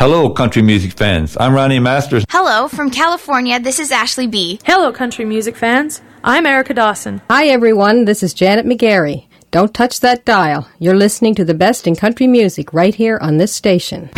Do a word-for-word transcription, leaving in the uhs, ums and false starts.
Hello, country music fans. I'm Ronnie Masters. Hello, from California, this is Ashley B. Hello, country music fans. I'm Erica Dawson. Hi, everyone. This is Janet McGarry. Don't touch that dial. You're listening to the best in country music right here on this station.